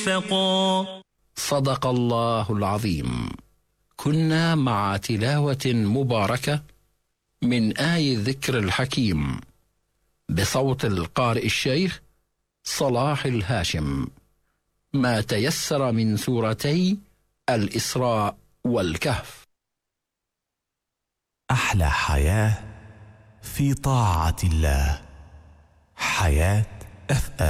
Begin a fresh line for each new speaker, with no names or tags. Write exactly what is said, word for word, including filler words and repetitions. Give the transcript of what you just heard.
فقا.
صدق الله العظيم. كنا مع تلاوة مباركة من آي الذكر الحكيم بصوت القارئ الشيخ صلاح الهاشم، ما تيسر من سورتي الإسراء والكهف.
أحلى حياة في طاعة الله، حياة أف